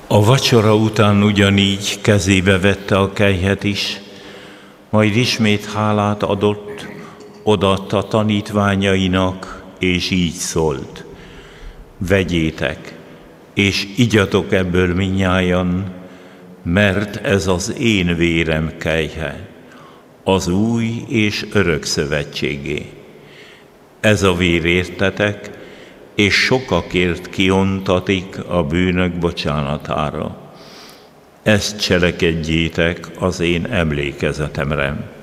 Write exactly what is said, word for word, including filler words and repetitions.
A vacsora után ugyanígy kezébe vette a kelyhet is, majd ismét hálát adott, odaadta tanítványainak, és így szólt: vegyétek, és igyatok ebből mindnyájan, mert ez az én vérem kelyhe, az új és örök szövetségé. Ez a vér értetek, és sokakért kiontatik a bűnök bocsánatára. Ezt cselekedjétek az én emlékezetemre.